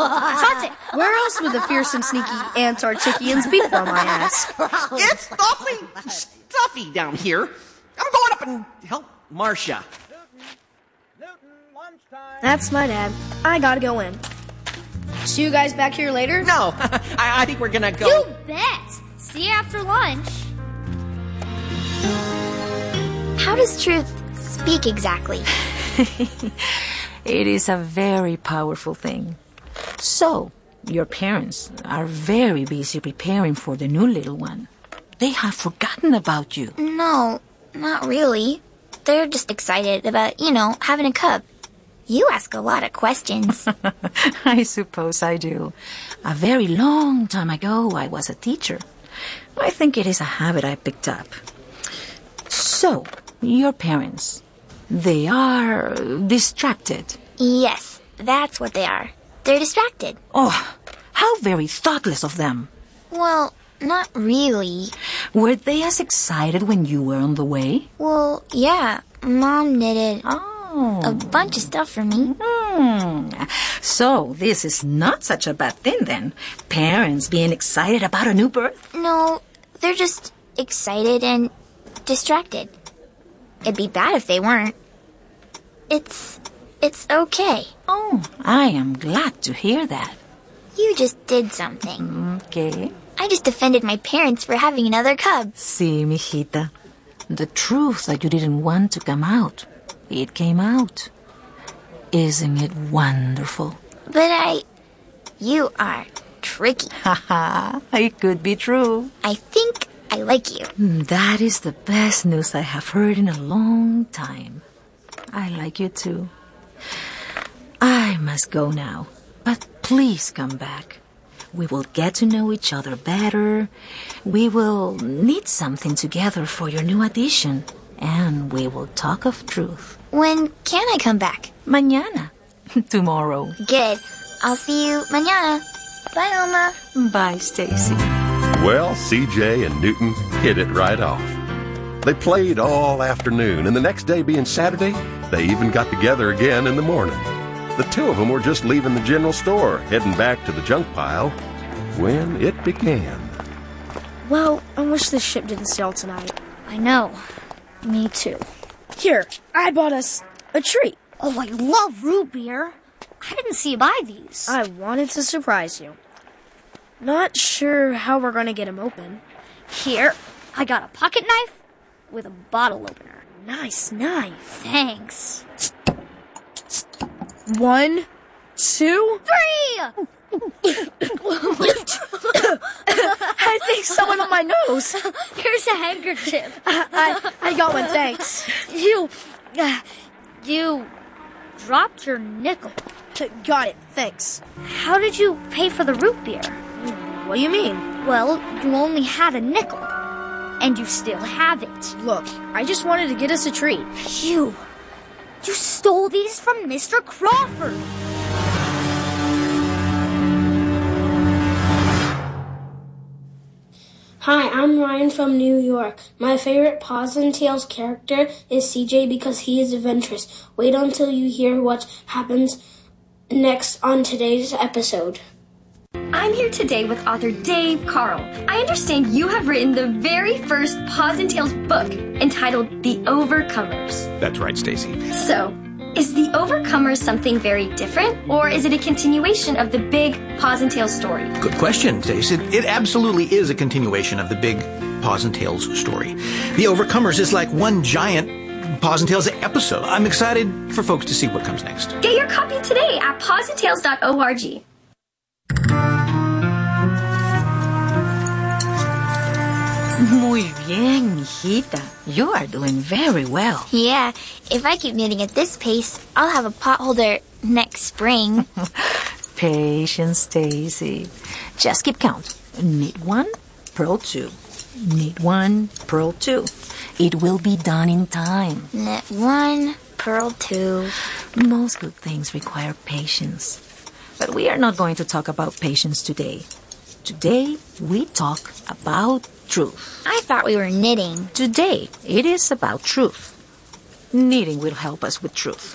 Where else would the fearsome, sneaky Antarctians be from, I ask? It's awfully stuffy down here. I'm going up and help Marcia. Newton, lunchtime. That's my dad. I gotta go in. See you guys back here later? No, I think we're gonna go. You bet. See you after lunch. How does truth speak exactly? It is a very powerful thing. So, your parents are very busy preparing for the new little one. They have forgotten about you. No, not really. They're just excited about, having a cub. You ask a lot of questions. I suppose I do. A very long time ago, I was a teacher. I think it is a habit I picked up. So, your parents, they are distracted. Yes, that's what they are. They're distracted. Oh, how very thoughtless of them. Well, not really. Were they as excited when you were on the way? Well, yeah. Mom knitted a bunch of stuff for me. So, this is not such a bad thing then. Parents being excited about a new birth? No, they're just excited and distracted. It'd be bad if they weren't. It's okay. Oh, I am glad to hear that. You just did something. Okay. I just defended my parents for having another cub. See, mijita, the truth that you didn't want to come out, it came out. Isn't it wonderful? But you are tricky. Haha, it could be true. I think I like you. That is the best news I have heard in a long time. I like you too. I must go now, but please come back. We will get to know each other better. We will knit something together for your new addition. And we will talk of truth. When can I come back? Mañana. Tomorrow. Good. I'll see you mañana. Bye, Oma. Bye, Stacy. Well, CJ and Newton hit it right off. They played all afternoon, and the next day being Saturday, they even got together again in the morning. The two of them were just leaving the general store, heading back to the junk pile, when it began. Well, I wish this ship didn't sail tonight. I know. Me too. Here, I bought us a treat. Oh, I love root beer. I didn't see you buy these. I wanted to surprise you. Not sure how we're going to get them open. Here, I got a pocket knife with a bottle opener. Nice knife. Thanks. 1, 2, 3! I think someone on my nose. Here's a handkerchief. I got one, thanks. You dropped your nickel. Got it, thanks. How did you pay for the root beer? What do you mean? Well, you only had a nickel. And you still have it. Look, I just wanted to get us a treat. You stole these from Mr. Crawford. Hi, I'm Ryan from New York. My favorite Paws and Tails character is CJ because he is adventurous. Wait until you hear what happens next on today's episode. I'm here today with author Dave Carl. I understand you have written the very first Paws and Tails book entitled The Overcomers. That's right, Stacy. So, is The Overcomers something very different, or is it a continuation of the big Paws and Tails story? Good question, Stacy. It absolutely is a continuation of the big Paws and Tails story. The Overcomers is like one giant Paws and Tails episode. I'm excited for folks to see what comes next. Get your copy today at pawsandtails.org. Muy bien, mijita. You are doing very well. Yeah, if I keep knitting at this pace, I'll have a potholder next spring. Patience, Stacy. Just keep count. Knit 1, purl 2. Knit 1, purl 2. It will be done in time. Knit 1, purl 2. Most good things require patience. But we are not going to talk about patience today. Today, we talk about truth. I thought we were knitting. Today, it is about truth. Knitting will help us with truth.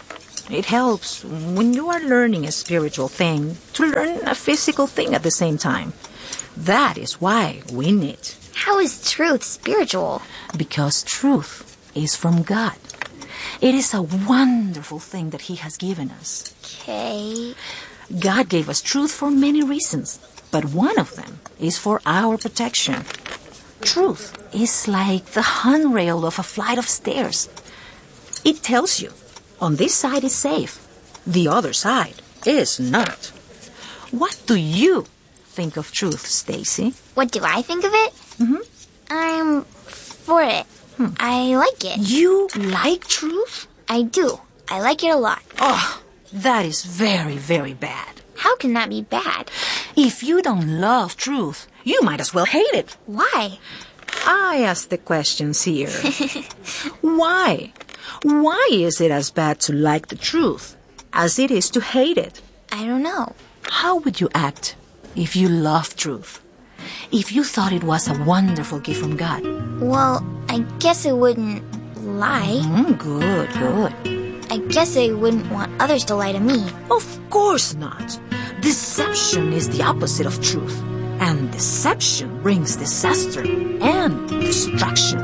It helps when you are learning a spiritual thing to learn a physical thing at the same time. That is why we knit. How is truth spiritual? Because truth is from God. It is a wonderful thing that He has given us. Okay. God gave us truth for many reasons, but one of them is for our protection. Truth is like the handrail of a flight of stairs. It tells you, on this side is safe, the other side is not. What do you think of truth, Stacy? What do I think of it? I'm for it. I like it. You like truth? I do. I like it a lot. Oh, that is very, very bad. How can that be bad? If you don't love truth, you might as well hate it. Why? I ask the questions here. Why? Why is it as bad to like the truth as it is to hate it? I don't know. How would you act if you loved truth? If you thought it was a wonderful gift from God? Well, I guess I wouldn't lie. Good. I guess I wouldn't want others to lie to me. Of course not. Deception is the opposite of truth. And deception brings disaster and destruction.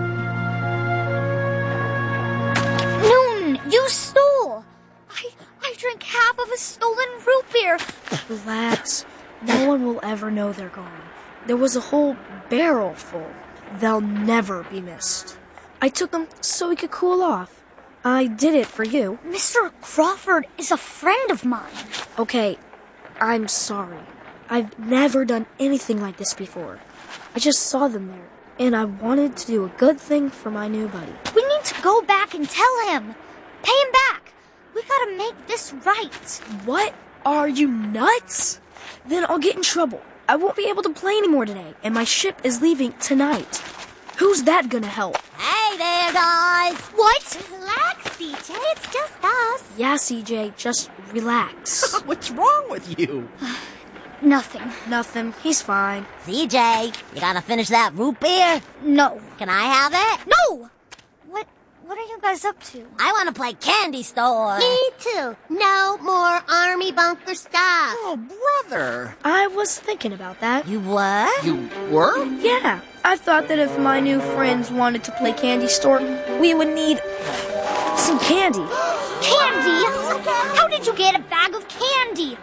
Newton, you stole! I drank half of a stolen root beer. Relax. No one will ever know they're gone. There was a whole barrel full. They'll never be missed. I took them so we could cool off. I did it for you. Mr. Crawford is a friend of mine. Okay, I'm sorry. I've never done anything like this before. I just saw them there, and I wanted to do a good thing for my new buddy. We need to go back and tell him. Pay him back. We gotta make this right. What? Are you nuts? Then I'll get in trouble. I won't be able to play anymore today, and my ship is leaving tonight. Who's that gonna help? Hey there, guys. What? Relax, CJ. It's just us. Yeah, CJ, just relax. What's wrong with you? Nothing. He's fine. CJ, you gotta finish that root beer. No. Can I have it? No! What are you guys up to? I want to play candy store. Me too. No more army bunker stuff. Oh, brother. I was thinking about that. You were? You were? Yeah. I thought that if my new friends wanted to play candy store, we would need some candy. Candy? How did you get a bag of candy?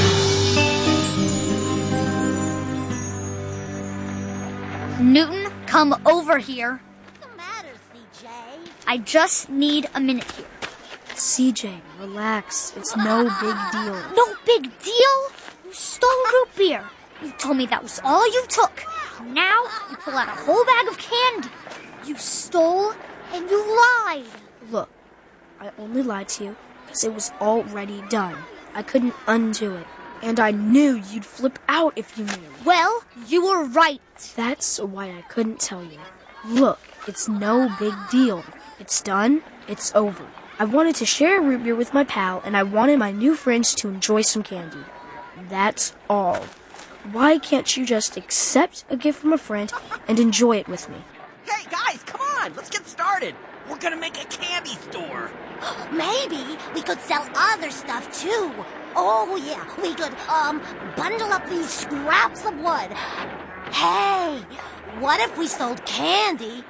Newton, come over here. What's the matter, CJ? I just need a minute here. CJ, relax. It's no big deal. No big deal? You stole root beer. You told me that was all you took. Now you pull out a whole bag of candy. You stole and you lied. Look, I only lied to you because it was already done. I couldn't undo it. And I knew you'd flip out if you knew. Well, you were right. That's why I couldn't tell you. Look, it's no big deal. It's done. It's over. I wanted to share a root beer with my pal, and I wanted my new friends to enjoy some candy. That's all. Why can't you just accept a gift from a friend and enjoy it with me? Hey, guys, come on. Let's get started. We're gonna make a candy store. Maybe we could sell other stuff, too. Oh, yeah, we could, bundle up these scraps of wood. Hey, what if we sold candy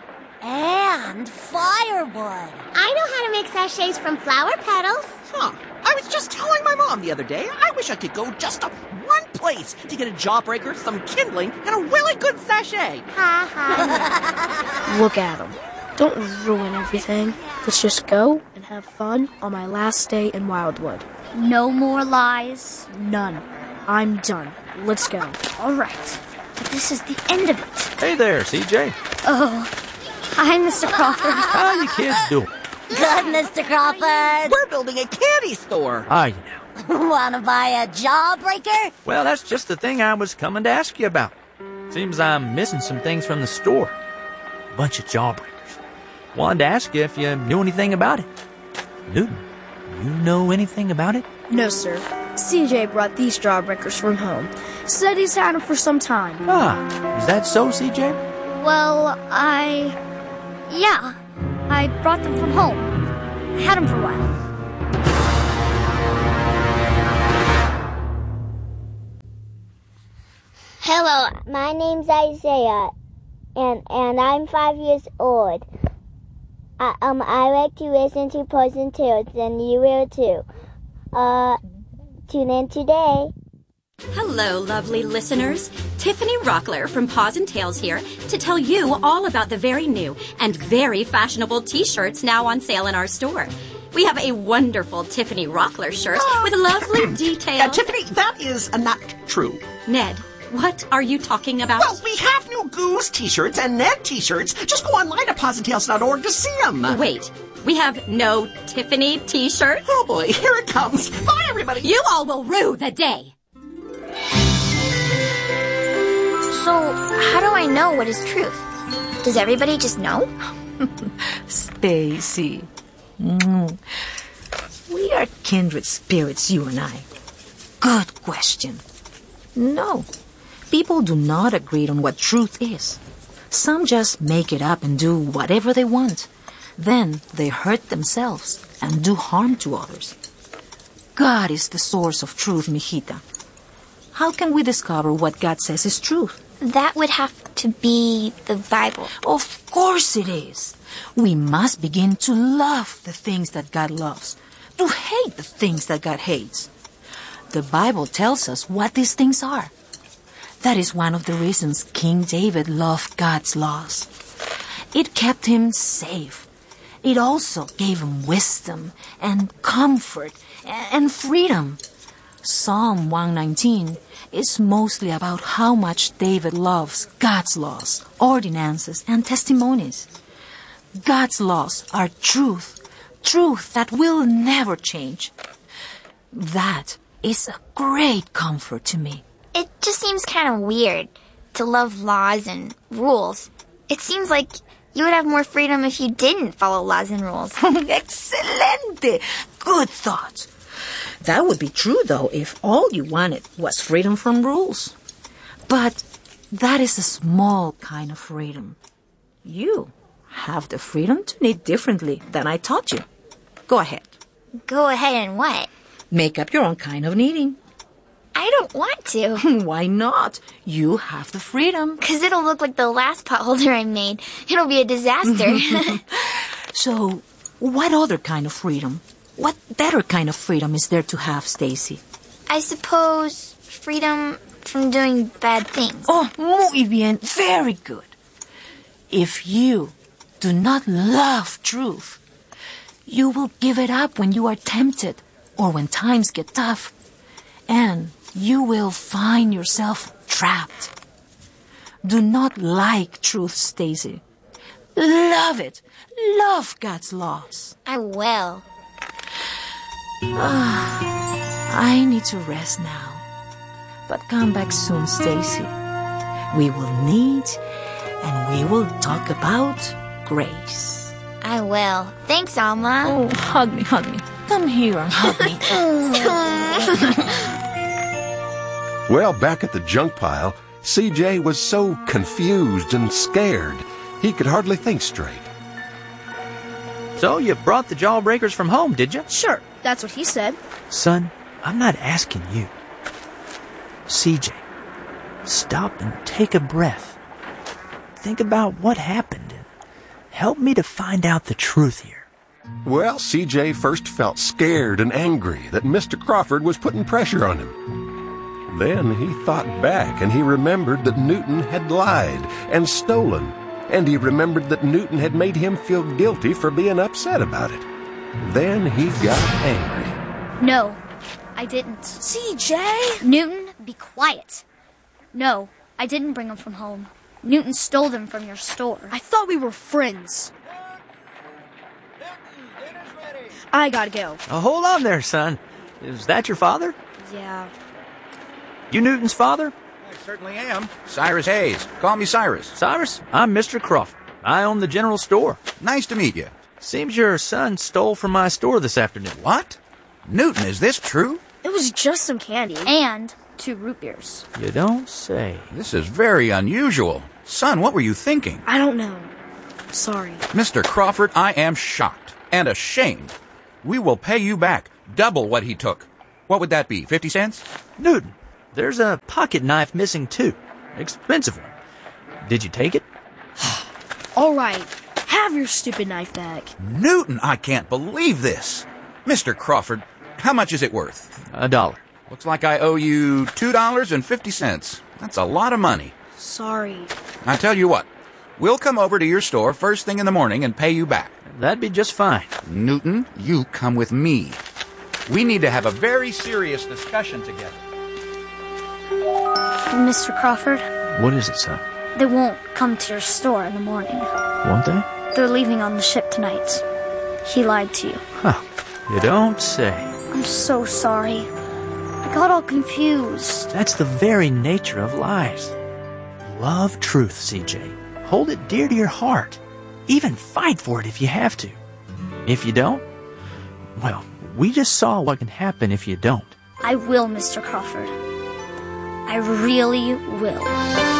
and firewood? I know how to make sachets from flower petals. Huh. I was just telling my mom the other day, I wish I could go just to one place to get a jawbreaker, some kindling, and a really good sachet. Ha ha. Look at them. Don't ruin everything. Let's just go and have fun on my last day in Wildwood. No more lies. None. I'm done. Let's go. All right. But this is the end of it. Hey there, CJ. Oh. Hi, Mr. Crawford. How you kids doing? Good, Mr. Crawford. We're building a candy store. You know. Want to buy a jawbreaker? Well, that's just the thing I was coming to ask you about. Seems I'm missing some things from the store. A bunch of jawbreakers. Wanted to ask you if you knew anything about it. Newton, you know anything about it? No, sir. CJ brought these jawbreakers from home. Said he's had them for some time. Is that so, CJ? Well, Yeah. I brought them from home. I had them for a while. Hello, my name's Isaiah, and I'm 5 years old. I like to listen to Poison Tales, and you will too. Tune in today. Hello, lovely listeners. Tiffany Rockler from Paws and Tails here to tell you all about the very new and very fashionable t-shirts now on sale in our store. We have a wonderful Tiffany Rockler shirt with lovely details. Tiffany, that is not true. Ned, what are you talking about? Well, we have new Goose t-shirts and Ned t-shirts. Just go online to PawsandTales.org to see them. Wait, we have no Tiffany t-shirts? Oh boy, here it comes. Bye, everybody. You all will rue the day. So, how do I know what is truth? Does everybody just know? Stacy. We are kindred spirits, you and I. Good question. No, people do not agree on what truth is. Some just make it up and do whatever they want. Then they hurt themselves and do harm to others. God is the source of truth, mijita. How can we discover what God says is truth? That would have to be the Bible. Of course it is. We must begin to love the things that God loves, to hate the things that God hates. The Bible tells us what these things are. That is one of the reasons King David loved God's laws. It kept him safe. It also gave him wisdom and comfort and freedom. Psalm 119 is mostly about how much David loves God's laws, ordinances, and testimonies. God's laws are truth, truth that will never change. That is a great comfort to me. It just seems kind of weird to love laws and rules. It seems like you would have more freedom if you didn't follow laws and rules. Excelente! Good thought. That would be true, though, if all you wanted was freedom from rules. But that is a small kind of freedom. You have the freedom to knit differently than I taught you. Go ahead. Go ahead and what? Make up your own kind of knitting. I don't want to. Why not? You have the freedom. Because it'll look like the last pot holder I made. It'll be a disaster. So, what other kind of freedom? What better kind of freedom is there to have, Stacy? I suppose freedom from doing bad things. Oh, muy bien. Very good. If you do not love truth, you will give it up when you are tempted or when times get tough. And you will find yourself trapped. Do not like truth, Stacy. Love it. Love God's laws. I will. I need to rest now. But come back soon, Stacy. We will meet and we will talk about grace. I will. Thanks, Alma. Oh, hug me. Come here and hug me. Well, back at the junk pile, CJ was so confused and scared, he could hardly think straight. So you brought the Jawbreakers from home, did you? Sure, that's what he said. Son, I'm not asking you. CJ, stop and take a breath. Think about what happened and help me to find out the truth here. Well, CJ first felt scared and angry that Mr. Crawford was putting pressure on him. Then he thought back and he remembered that Newton had lied and stolen. And he remembered that Newton had made him feel guilty for being upset about it. Then he got angry. No, I didn't. CJ! Newton, be quiet. No, I didn't bring them from home. Newton stole them from your store. I thought we were friends. I gotta go. Hold on there, son. Is that your father? Yeah. You Newton's father? I certainly am. Cyrus Hayes. Call me Cyrus. Cyrus, I'm Mr. Crawford. I own the general store. Nice to meet you. Seems your son stole from my store this afternoon. What? Newton, is this true? It was just some candy. And 2 root beers. You don't say. This is very unusual. Son, what were you thinking? I don't know. Sorry. Mr. Crawford, I am shocked and ashamed. We will pay you back double what he took. What would that be, 50 cents? Newton, there's a pocket knife missing too. Expensive one. Did you take it? All right, have your stupid knife back. Newton, I can't believe this. Mr. Crawford, how much is it worth? $1. Looks like I owe you $2.50. That's a lot of money. Sorry. I tell you what, we'll come over to your store first thing in the morning and pay you back. That'd be just fine. Newton, you come with me. We need to have a very serious discussion together. Mr. Crawford, What is it, son? they won't come to your store in the morning. Won't they? They're leaving on the ship tonight. He lied to you. Huh. You don't say. I'm so sorry. I got all confused. That's the very nature of lies. Love truth, CJ. Hold it dear to your heart. Even fight for it if you have to. If you don't, well, we just saw what can happen if you don't. I will, Mr. Crawford. I really will.